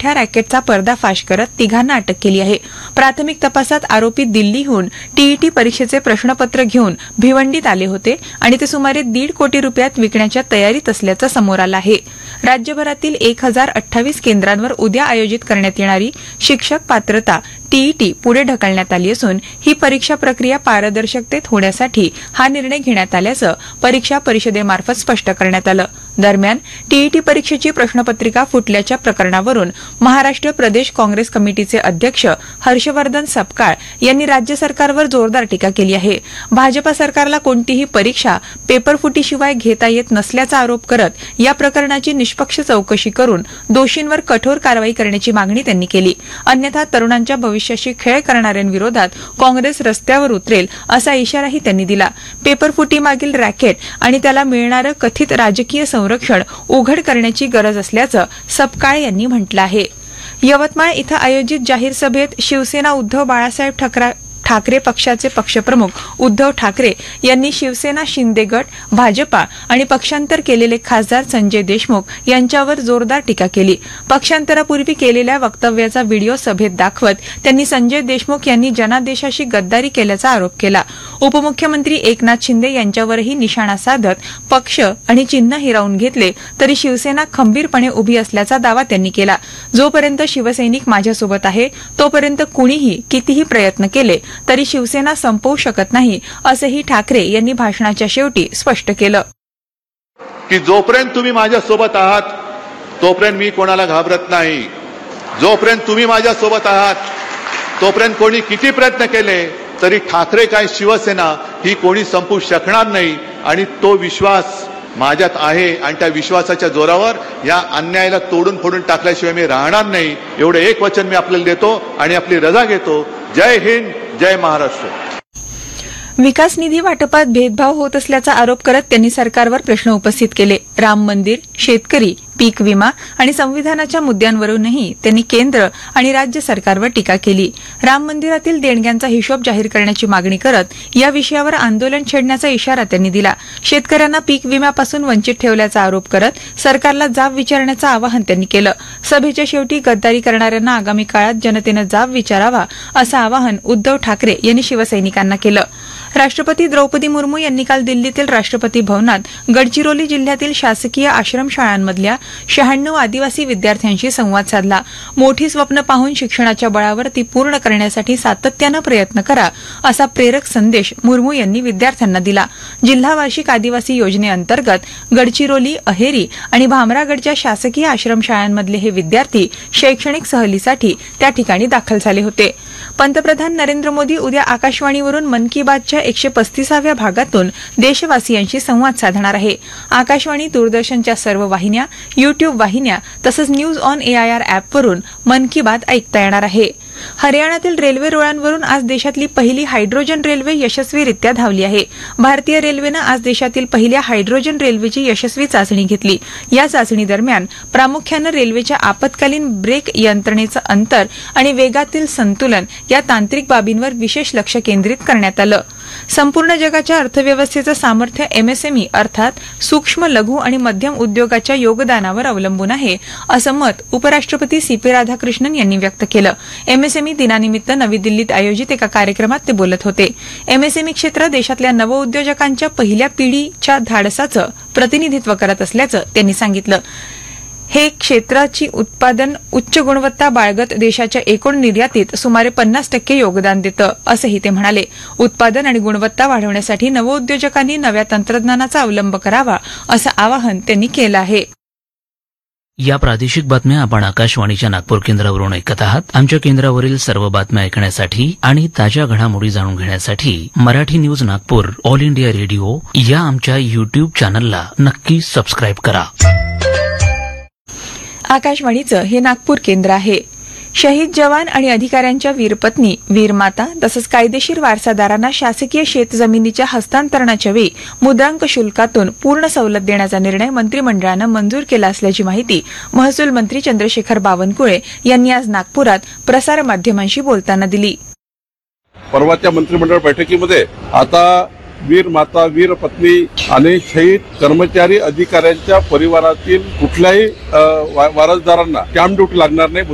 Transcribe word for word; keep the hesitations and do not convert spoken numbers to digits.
मोठ्या रॅकेटचा पर्दाफाश करत तिघांना अटक केली आहे. प्राथमिक तपासात आरोपी दिल्लीहून टीईटी परीक्षेचे प्रश्नपत्र घेऊन भिवंडीत आले होते आणि ते सुमारे दीड कोटी रुपयात विकण्याच्या तयारीत असल्याचं समोर आलं आहे. राज्यभरातील एक हजार अठ्ठावीस केंद्रांवर उद्या आयोजित करण्यात येणारी शिक्षक पात्रता टीईटी पुढे ढकलण्यात आली असून ही परीक्षा प्रक्रिया पारदर्शकतेत होण्यासाठी हा निर्णय घेण्यात आल्याचं परीक्षा परिषदेमार्फत स्पष्ट करण्यात आलं. दरम्यान टीईटी परीक्षेची प्रश्नपत्रिका फुटल्याच्या प्रकरणावरून महाराष्ट्र प्रदेश काँग्रेस कमिटीचे अध्यक्ष हर्षवर्धन सपकाळ यांनी राज्य सरकारवर जोरदार टीका केली आहे. भाजपा सरकारला कोणतीही परीक्षा पेपरफुटीशिवाय घेता येत नसल्याचा आरोप करत या प्रकरणाची निष्पक्ष चौकशी करून दोषींवर कठोर कारवाई करण्याची मागणी त्यांनी केली. अन्यथा तरुणांच्या भविष्याशी खेळ करणाऱ्यांविरोधात काँग्रेस रस्त्यावर उतरेल असा इशाराही त्यांनी दिला. पेपरफुटीमागील रॅकेट आणि त्याला मिळणारं कथित राजकीय संरक्षण उघड करण्याची गरज असल्याचं सपकाळ यांनी म्हटलं आहे. यवतमाळ इथं आयोजित जाहीर सभेत शिवसेना उद्धव बाळासाहेब ठाकरे ठाकरे पक्षाचे पक्षप्रमुख उद्धव ठाकरे यांनी शिवसेना शिंदे गट, भाजपा आणि पक्षांतर केलेले खासदार संजय देशमुख यांच्यावर जोरदार टीका केली. पक्षांतरापूर्वी केलेल्या वक्तव्याचा व्हिडिओ सभेत दाखवत त्यांनी संजय देशमुख यांनी जनादेशाशी गद्दारी केल्याचा आरोप केला. उपमुख्यमंत्री एकनाथ शिंदे यांच्यावरही निशाणा साधत पक्ष आणि चिन्ह हिरावून घेतले तरी शिवसेना खंबीरपणे उभी असल्याचा दावा त्यांनी केला. जोपर्यंत शिवसैनिक माझ्यासोबत आहे तोपर्यंत कुणीही कितीही प्रयत्न केले तरी शिवसेना संपवू शकत नाही असंही ठाकरे यांनी भाषणाच्या शेवटी स्पष्ट केलं. की जोपर्यंत तुम्ही माझ्या सोबत आहात तोपर्यंत मी कोणाला घाबरत नाही. जोपर्यंत तुम्ही माझ्या सोबत आहात तोपर्यंत कोणी किती प्रयत्न केले तरी ठाकरे काय शिवसेना ही कोणी संपवू शकणार नाही आणि तो विश्वास माझ्यात आहे आणि त्या विश्वासाच्या जोरावर या अन्यायाला तोडून फोडून टाकल्याशिवाय मी राहणार नाही. एवढं एक वचन मी आपल्याला देतो आणि आपली रजा घेतो. जय हिंद, जय महाराष्ट्र. विकास निधी वाटपात भेदभाव होत असल्याचा आरोप करत त्यांनी सरकारवर प्रश्न उपस्थित केले. राम मंदिर, शेतकरी, पीक विमा आणि संविधानाच्या मुद्द्यांवरूनही त्यांनी केंद्र आणि राज्य सरकारवर टीका केली. राम मंदिरातील देणग्यांचा हिशोब जाहीर करण्याची मागणी करत या विषयावर आंदोलन छेडण्याचा इशारा त्यांनी दिला. शेतकऱ्यांना पीक विम्यापासून वंचित ठेवल्याचा आरोप करत सरकारला जाब विचारण्याचं आवाहन त्यांनी केलं. सभेच्या शेवटी गद्दारी करणाऱ्यांना आगामी काळात जनतेनं जाब विचारावा असं आवाहन उद्धव ठाकरे यांनी शिवसैनिकांना केलं. राष्ट्रपती द्रौपदी मुर्मू यांनी काल दिल्लीतील राष्ट्रपती भवनात गडचिरोली जिल्ह्यातील शासकीय आश्रमशाळांमधल्या शहाण्णव आदिवासी विद्यार्थ्यांशी संवाद साधला. मोठी स्वप्न पाहून शिक्षणाच्या बळावर ती पूर्ण करण्यासाठी सातत्यानं प्रयत्न करा असा प्रेरक संदेश मुर्मू यांनी विद्यार्थ्यांना दिला. जिल्हा वार्षिक आदिवासी योजनेअंतर्गत गडचिरोली, अहेरी आणि भामरागडच्या शासकीय आश्रमशाळांमधले हे विद्यार्थी शैक्षणिक सहलीसाठी त्या ठिकाणी दाखल झाले होते. पंतप्रधान नरेंद्र मोदी उद्या आकाशवाणीवरून मन की बातच्या एकशे पस्तीसाव्या भागातून देशवासियांशी संवाद साधणार आहे. आकाशवाणी, दूरदर्शनच्या सर्व वाहिन्या, युट्यूब वाहिन्या तसंच न्यूज ऑन एआयआर अॅपवरून मन की बात ऐकता येणार आहे. हरियाणातील रेल्वे रुळांवरून आज देशातली पहिली हायड्रोजन रेल्वे यशस्वीरित्या धावली आहे. भारतीय रेल्वेनं आज देशातील पहिल्या हायड्रोजन रेल्वेची यशस्वी चाचणी घेतली. या चाचणी दरम्यान प्रामुख्यानं रेल्वेच्या आपत्कालीन ब्रेक यंत्रणेचं अंतर आणि वेगातील संतुलन या तांत्रिक बाबींवर विशेष लक्ष केंद्रित करण्यात आलं. संपूर्ण जगाच्या अर्थव्यवस्थेचं सामर्थ्य एमएसएमई अर्थात सूक्ष्म, लघु आणि मध्यम उद्योगाच्या योगदानावर अवलंबून आहे असं मत उपराष्ट्रपती सी पी राधाकृष्णन यांनी व्यक्त केलं. एमएसएमई दिनानिमित्त नवी दिल्लीत आयोजित एका कार्यक्रमात ते बोलत होते. एमएसएमई क्षेत्र देशातल्या नवउद्योजकांच्या पहिल्या पिढीच्या धाडसाचं प्रतिनिधित्व करत असल्याचं त्यांनी सांगितलं. हे क्षेत्राची उत्पादन उच्च गुणवत्ता बाळगत देशाच्या एकूण निर्यातीत सुमारे पन्नास टक्के योगदान देतं असंही ते म्हणाले. उत्पादन आणि गुणवत्ता वाढवण्यासाठी नवउद्योजकांनी नव्या तंत्रज्ञानाचा अवलंब करावा असं आवाहन त्यांनी केलं आहे. या प्रादेशिक बातम्या आपण आकाशवाणीच्या नागपूर केंद्रावरून ऐकत आहात. आमच्या केंद्रावरील सर्व बातम्या ऐकण्यासाठी आणि ताज्या घडामोडी जाणून घेण्यासाठी Marathi news Nagpur all India radio या आमच्या युट्यूब चॅनलला नक्की सबस्क्राईब करा. आकाशवाणीचं हे नागपूर केंद्र आहे. शहीद जवान आणि अधिकाऱ्यांच्या वीरपत्नी, वीरमाता तसंच कायदेशीर वारसादारांना शासकीय शेतजमिनीच्या हस्तांतरणाच्या वेळी मुद्रांक शुल्कातून पूर्ण सवलत देण्याचा निर्णय मंत्रिमंडळानं मंजूर केला असल्याची माहिती महसूल मंत्री चंद्रशेखर बावनकुळे यांनी आज नागपुरात प्रसारमाध्यमांशी बोलताना दिली. परवाच्या मंत्रिमंडळ बैठकीमध्ये आता वीर माता, वीर पत्नी आणि शहीद कर्मचारी अधिकाऱ्यांच्या परिवारातील कुठल्याही वारसदारांना स्टॅम्प ड्युटी लागणार नाही.